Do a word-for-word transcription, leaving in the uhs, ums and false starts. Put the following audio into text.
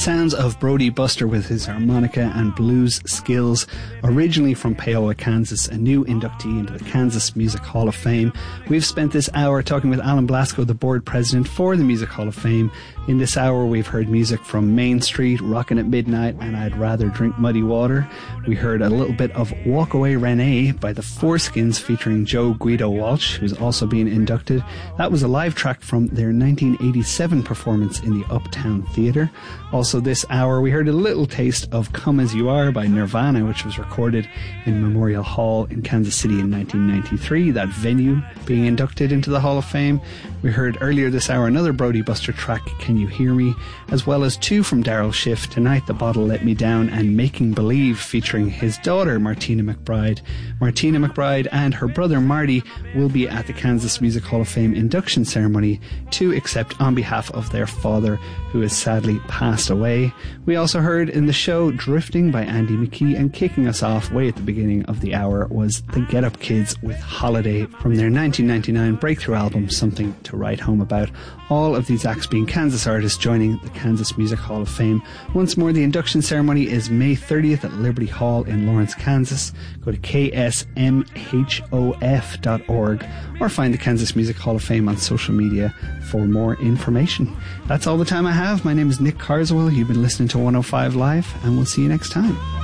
sounds of Brody Buster with his harmonica and blues skills, originally from Paola, Kansas, a new inductee into the Kansas Music Hall of Fame. We've spent this hour talking with Alan Blasco, the board president for the Music Hall of Fame. In this hour, we've heard music from Main Street, Rockin' at Midnight, and I'd Rather Drink Muddy Water. We heard a little bit of Walk Away Renee by the Foreskins featuring Joe Guido Walsh, who's also being inducted. That was a live track from their nineteen eighty-seven performance in the Uptown Theatre. Also this hour, we heard a little taste of Come As You Are by Nirvana, which was recorded in Memorial Hall in Kansas City in nineteen ninety-three, that venue being inducted into the Hall of Fame. We heard earlier this hour another Brody Buster track, Can You Hear Me, as well as two from Daryl Schiff, Tonight the Bottle Let Me Down and Making Believe, featuring his daughter Martina McBride. Martina McBride and her brother Marty will be at the Kansas Music Hall of Fame induction ceremony to accept on behalf of their father, who has sadly passed away. We also heard in the show Drifting by Andy McKee, and kicking us off way at the beginning of the hour was the Get Up Kids with Holiday from their nineteen ninety-nine breakthrough album Something to Write Home About. All of these acts being Kansas artists joining the Kansas Music Hall of Fame. Once more, the induction ceremony is May thirtieth at Liberty Hall in Lawrence, Kansas. Go to k s m h o f dot org or find the Kansas Music Hall of Fame on social media for more information. That's all the time I have. My name is Nick Carswell. You've been listening to one oh five Live, and we'll see you next time.